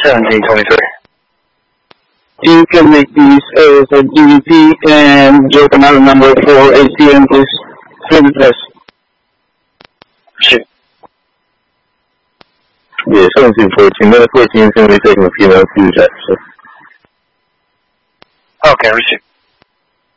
1723. You can make these as an EVP and your command number for ACM is 7+. Shoot. Yeah, 1714. Another 14 is going to be taking a few minutes to do that. So. Okay, receive.